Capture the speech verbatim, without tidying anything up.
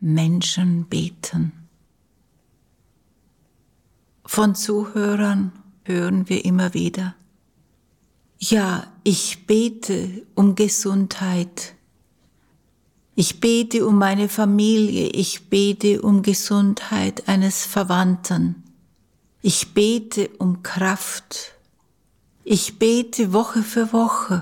Menschen beten. Von Zuhörern hören wir immer wieder: Ja, ich bete um Gesundheit. Ich bete um meine Familie. Ich bete um Gesundheit eines Verwandten. Ich bete um Kraft. Ich bete Woche für Woche.